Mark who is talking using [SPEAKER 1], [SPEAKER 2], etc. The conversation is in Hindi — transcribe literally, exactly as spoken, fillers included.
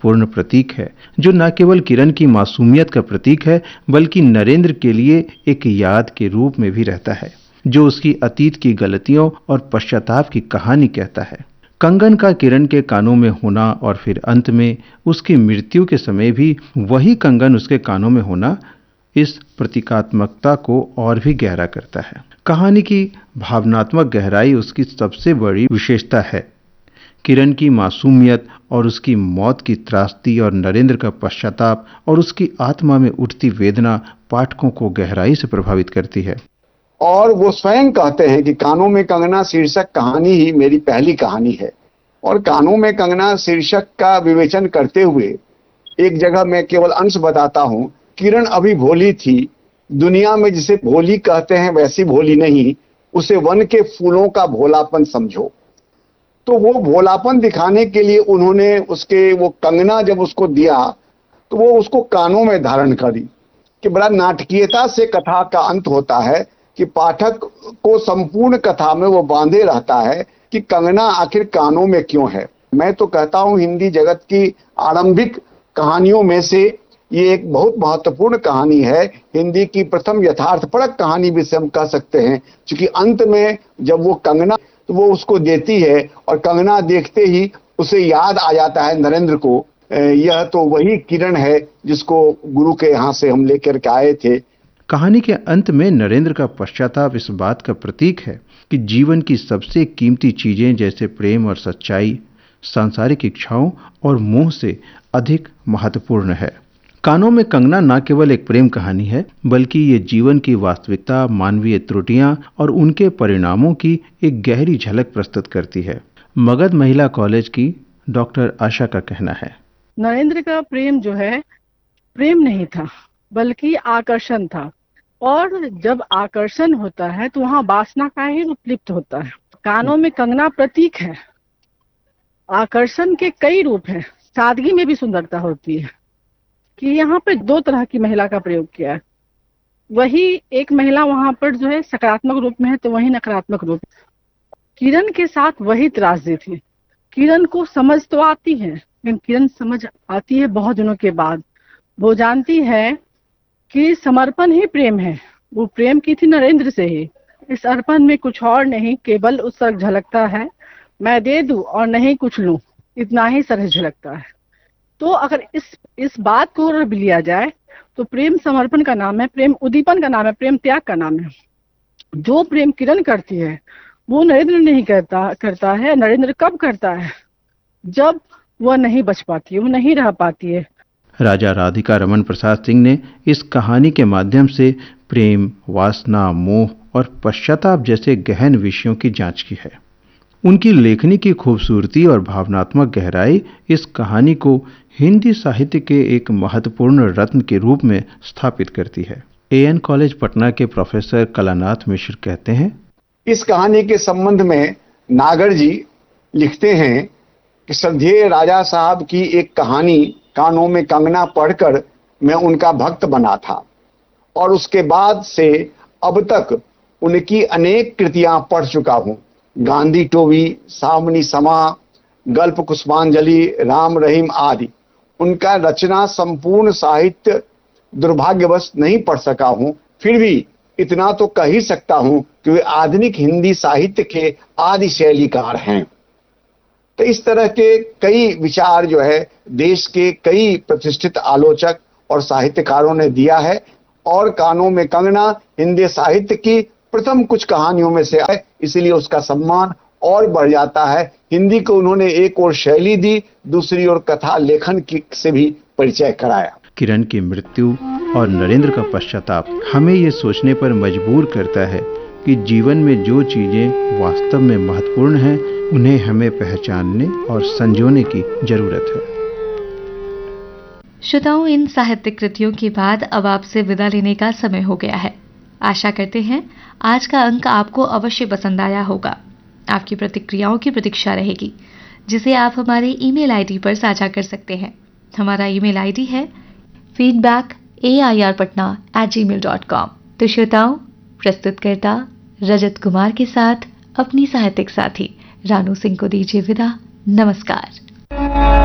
[SPEAKER 1] महत्वपूर्ण प्रतीक है, जो न केवल किरण की मासूमियत का प्रतीक है बल्कि नरेंद्र के लिए एक याद के रूप में भी रहता है, जो उसकी अतीत की गलतियों और पश्चाताप की कहानी कहता है। कंगन का किरण के कानों में होना और फिर अंत में उसकी मृत्यु के समय भी वही कंगन उसके कानों में होना इस प्रतीकात्मकता को और भी गहरा करता है। कहानी की भावनात्मक गहराई उसकी सबसे बड़ी विशेषता है। किरण की मासूमियत और उसकी मौत की त्रासदी और नरेंद्र का पश्चाताप और उसकी आत्मा में उठती वेदना पाठकों को गहराई से प्रभावित करती है।
[SPEAKER 2] और वो स्वयं कहते हैं कि कानों में कंगना शीर्षक कहानी ही मेरी पहली कहानी है। और कानों में कंगना शीर्षक का विवेचन करते हुए एक जगह मैं केवल अंश बताता हूं। किरण अभी भोली थी, दुनिया में जिसे भोली कहते हैं वैसी भोली नहीं, उसे वन के फूलों का भोलापन समझो। तो वो भोलापन दिखाने के लिए उन्होंने उसके वो कंगना जब उसको दिया तो वो उसको कानों में धारण करी। कि बड़ा नाटकीयता से कथा का अंत होता है कि पाठक को संपूर्ण कथा में वो बांधे रहता है कि कंगना आखिर कानों में क्यों है। मैं तो कहता हूं हिंदी जगत की आरंभिक कहानियों में से ये एक बहुत महत्वपूर्ण कहानी है। हिंदी की प्रथम यथार्थपरक कहानी भी से हम कह सकते हैं, क्योंकि अंत में जब वो कंगना तो वो उसको देती है और कंगना देखते ही उसे याद आ जाता है नरेंद्र को, यह तो वही किरण है जिसको गुरु के यहाँ से हम लेकर के आए थे।
[SPEAKER 1] कहानी के अंत में नरेंद्र का पश्चाताप इस बात का प्रतीक है कि जीवन की सबसे कीमती चीजें जैसे प्रेम और सच्चाई सांसारिक इच्छाओं और मोह से अधिक महत्वपूर्ण है। कानों में कंगना न केवल एक प्रेम कहानी है बल्कि ये जीवन की वास्तविकता, मानवीय त्रुटियां और उनके परिणामों की एक गहरी झलक प्रस्तुत करती है। मगध महिला कॉलेज की डॉक्टर आशा का कहना है,
[SPEAKER 3] नरेंद्र का प्रेम जो है प्रेम नहीं था बल्कि आकर्षण था। और जब आकर्षण होता है तो वहां वासना का ही रूप लिप्त होता है। कानों में कंगना प्रतीक है। आकर्षण के कई रूप हैं, सादगी में भी सुंदरता होती है। कि यहाँ पे दो तरह की महिला का प्रयोग किया है। वही एक महिला वहां पर जो है सकारात्मक रूप में है तो वही नकारात्मक रूप। किरण के साथ वही त्रासदी थी। किरण को समझ तो आती है लेकिन किरण समझ आती है बहुत दिनों के बाद। वो जानती है कि समर्पण ही प्रेम है। वो प्रेम की थी नरेंद्र से ही। इस अर्पण में कुछ और नहीं, केवल उस तक झलकता है मैं दे दूं और नहीं कुछ लूं, इतना ही सरह झलकता है। तो अगर इस इस बात को भी लिया जाए तो प्रेम समर्पण का नाम है, प्रेम उद्दीपन का नाम है, प्रेम त्याग का नाम है। जो प्रेम किरण करती है वो नरेंद्र नहीं करता करता है। नरेंद्र कब करता है? जब वह नहीं बच पाती है, वो नहीं रह पाती है।
[SPEAKER 1] राजा राधिका रमन प्रसाद सिंह ने इस कहानी के माध्यम से प्रेम, वासना, मोह और पश्चाताप जैसे गहन विषयों की जांच की है। उनकी लेखनी की खूबसूरती और भावनात्मक गहराई इस कहानी को हिंदी साहित्य के एक महत्वपूर्ण रत्न के रूप में स्थापित करती है। ए एन कॉलेज पटना के प्रोफेसर कलानाथ मिश्र कहते हैं,
[SPEAKER 2] इस कहानी के संबंध में नागर जी लिखते हैं कि श्रद्धेय राजा साहब की एक कहानी कानों में कंगना पढ़कर मैं उनका भक्त बना था और उसके बाद से अब तक उनकी अनेक कृतियां पढ़ चुका हूं। गांधी टोवी, सामनी समा, गल्प पुष्पांजलि, राम रहीम आदि। उनका रचना संपूर्ण साहित्य दुर्भाग्यवश नहीं पढ़ सका हूं, फिर भी इतना तो कह ही सकता हूं कि वे आधुनिक हिंदी साहित्य के आदि शैलीकार हैं। तो इस तरह के कई विचार जो है देश के कई प्रतिष्ठित आलोचक और साहित्यकारों ने दिया है और कानों में कंगना हिंदी साहित्य की प्रथम कुछ कहानियों में से है, इसलिए उसका सम्मान और बढ़ जाता है। हिंदी को उन्होंने एक और शैली दी, दूसरी ओर कथा लेखन की से भी परिचय कराया।
[SPEAKER 1] किरण की मृत्यु और नरेंद्र का पश्चाताप हमें ये सोचने पर मजबूर करता है कि जीवन में जो चीजें वास्तव में महत्वपूर्ण हैं उन्हें हमें पहचानने और संजोने की जरूरत है।
[SPEAKER 4] श्रोताओं, इन साहित्यिक कृतियों के बाद अब आपसे विदा लेने का समय हो गया है। आशा करते हैं आज का अंक आपको अवश्य पसंद आया होगा। आपकी प्रतिक्रियाओं की प्रतीक्षा रहेगी, जिसे आप हमारे ईमेल आईडी पर साझा कर सकते हैं। हमारा ईमेल आईडी है feedback A I R Patna eight ji mail dot com. तो श्रोताओं, प्रस्तुतकर्ता रजत कुमार के साथ अपनी साहित्यिक साथी रानू सिंह को दीजिए विदा। नमस्कार।